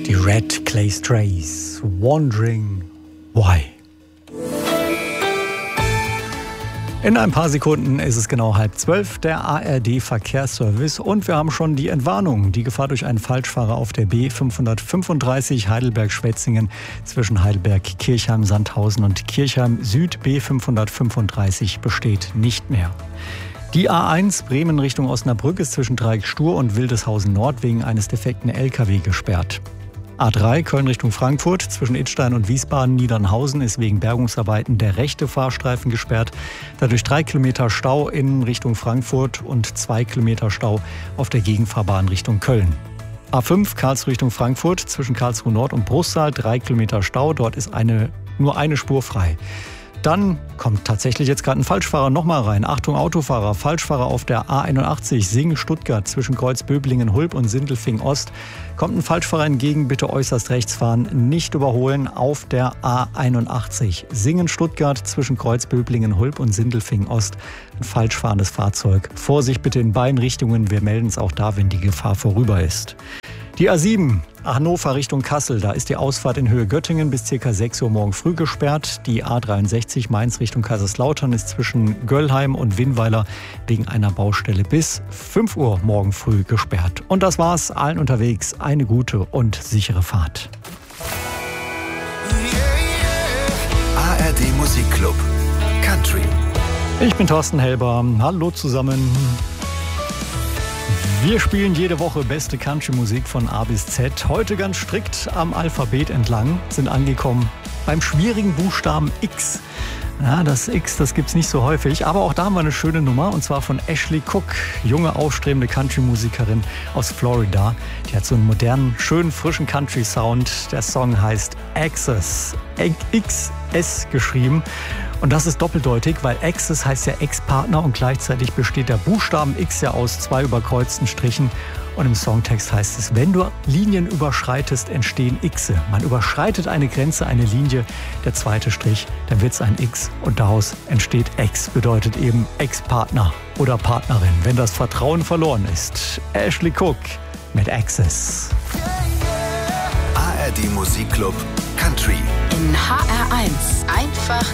Die Red Clay Strays, Wondering Why. In ein paar Sekunden ist es genau 11:30, der ARD-Verkehrsservice, und wir haben schon die Entwarnung. Die Gefahr durch einen Falschfahrer auf der B535 Heidelberg-Schwetzingen zwischen Heidelberg-Kirchheim-Sandhausen und Kirchheim-Süd B535 besteht nicht mehr. Die A1 Bremen Richtung Osnabrück ist zwischen Dreieck-Stur und Wildeshausen Nord wegen eines defekten LKW gesperrt. A3 Köln Richtung Frankfurt zwischen Idstein und Wiesbaden-Niedernhausen ist wegen Bergungsarbeiten der rechte Fahrstreifen gesperrt. Dadurch 3 Kilometer Stau in Richtung Frankfurt und 2 Kilometer Stau auf der Gegenfahrbahn Richtung Köln. A5 Karlsruhe Richtung Frankfurt zwischen Karlsruhe Nord und Bruchsal 3 Kilometer Stau. Dort ist nur eine Spur frei. Dann kommt tatsächlich jetzt gerade ein Falschfahrer nochmal rein. Achtung Autofahrer, Falschfahrer auf der A81 Singen-Stuttgart zwischen Kreuzböblingen-Hulb und Sindelfing-Ost. Kommt ein Falschfahrer entgegen, bitte äußerst rechts fahren, nicht überholen auf der A81 Singen-Stuttgart zwischen Kreuzböblingen-Hulb und Sindelfing-Ost. Ein falsch fahrendes Fahrzeug. Vorsicht bitte in beiden Richtungen, wir melden es auch da, wenn die Gefahr vorüber ist. Die A7 Hannover Richtung Kassel, da ist die Ausfahrt in Höhe Göttingen bis ca. 6 Uhr morgen früh gesperrt. Die A63 Mainz Richtung Kaiserslautern ist zwischen Göllheim und Winnweiler wegen einer Baustelle bis 5 Uhr morgen früh gesperrt. Und das war's, allen unterwegs eine gute und sichere Fahrt. ARD Musikclub Country. Ich bin Thorsten Helber, hallo zusammen. Wir spielen jede Woche beste Country-Musik von A bis Z. Heute ganz strikt am Alphabet entlang, sind angekommen beim schwierigen Buchstaben X. Ja, das X, das gibt's nicht so häufig, aber auch da haben wir eine schöne Nummer, und zwar von Ashley Cook, junge, aufstrebende Country-Musikerin aus Florida. Die hat so einen modernen, schönen, frischen Country-Sound. Der Song heißt Access, XS geschrieben. Und das ist doppeldeutig, weil Access heißt ja Ex-Partner und gleichzeitig besteht der Buchstaben X ja aus 2 überkreuzten Strichen. Und im Songtext heißt es, wenn du Linien überschreitest, entstehen Xe. Man überschreitet eine Grenze, eine Linie, der zweite Strich, dann wird es ein X und daraus entsteht Ex, bedeutet eben Ex-Partner oder Partnerin, wenn das Vertrauen verloren ist. Ashley Cook mit Access. ARD Musikclub Country. In HR1 einfach